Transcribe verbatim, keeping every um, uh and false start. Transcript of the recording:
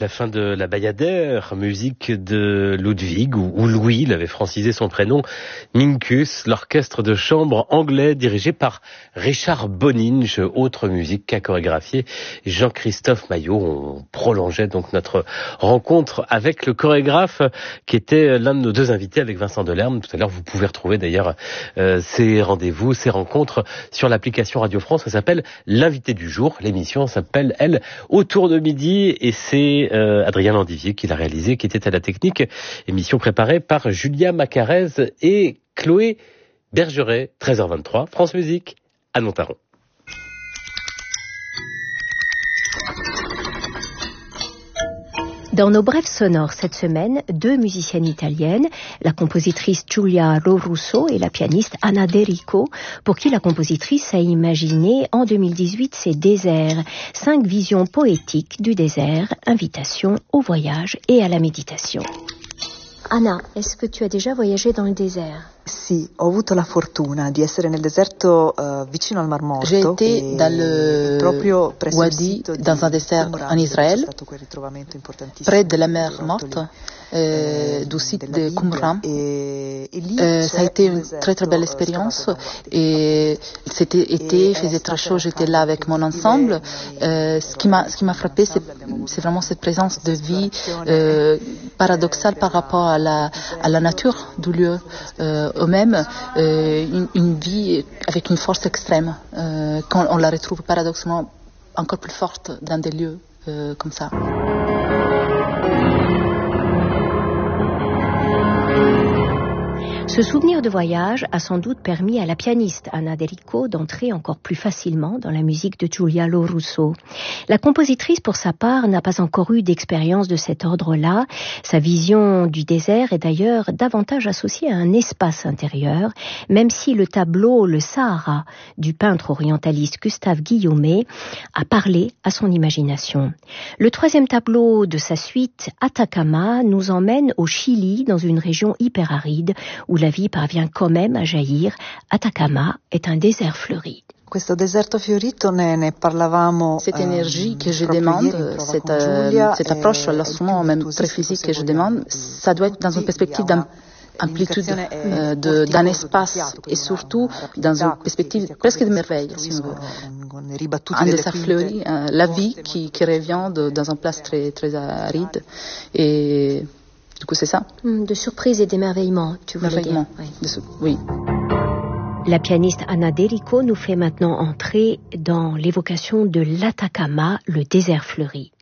La fin de la Bayadère, musique de Ludwig, ou Louis, il avait francisé son prénom, Minkus, l'orchestre de chambre anglais dirigé par Richard Boninge, autre musique qu'a chorégraphié Jean-Christophe Maillot. On prolongeait donc notre rencontre avec le chorégraphe qui était l'un de nos deux invités avec Vincent Delerme. Tout à l'heure, vous pouvez retrouver d'ailleurs euh, ces rendez-vous, ces rencontres sur l'application Radio France. Ça s'appelle L'invité du jour. L'émission s'appelle, elle, Autour de midi, et c'est Euh, Adrien Landivier qui l'a réalisé, qui était à la technique. Émission préparée par Julia Macarez et Chloé Bergeret. treize heures vingt-trois, France Musique, à Montaron. Dans nos brèves sonores cette semaine, deux musiciennes italiennes, la compositrice Giulia Lorusso et la pianiste Anna De Rico, pour qui la compositrice a imaginé en deux mille dix-huit ces déserts, cinq visions poétiques du désert, invitation au voyage et à la méditation. Anna, est-ce que tu as déjà voyagé dans le désert? Sì, ho avuto la fortuna di essere nel deserto uh, vicino al Mar Morto. J'ai été dans le Wadi, dans un désert en Israël, près de la mer Morte, euh, du site de Qumran. Euh, ça a été une très très belle expérience. Et c'était été, il faisait très chaud, j'étais là avec mon ensemble. Euh, ce qui m'a, ce qui m'a frappé, c'est, c'est vraiment cette présence de vie euh, paradoxale par rapport à la, à la nature du lieu. Euh, ou même euh, une, une vie avec une force extrême, euh, quand on la retrouve paradoxalement encore plus forte dans des lieux euh, comme ça. Ce souvenir de voyage a sans doute permis à la pianiste Anna De Rico d'entrer encore plus facilement dans la musique de Giulia Lorusso. La compositrice, pour sa part, n'a pas encore eu d'expérience de cet ordre-là. Sa vision du désert est d'ailleurs davantage associée à un espace intérieur, même si le tableau Le Sahara du peintre orientaliste Gustave Guillaumet a parlé à son imagination. Le troisième tableau de sa suite, Atacama, nous emmène au Chili, dans une région hyperaride, où la vie parvient quand même à jaillir. Atacama est un désert fleuri. Questo deserto fiorito ne, ne parlavamo. Cette énergie que je demande, cette, euh, cette approche à l'instrument, même très physique que je demande, ça doit être dans une perspective d'amplitude, euh, de, d'un espace et surtout dans une perspective presque de merveille, si on veut. Un désert fleuri, euh, la vie qui, qui revient de, dans une place très, très aride. Et du coup, c'est ça. De surprise et d'émerveillement, tu voulais dire. Oui. De su- oui. La pianiste Anna De Rico nous fait maintenant entrer dans l'évocation de l'Atacama, le désert fleuri.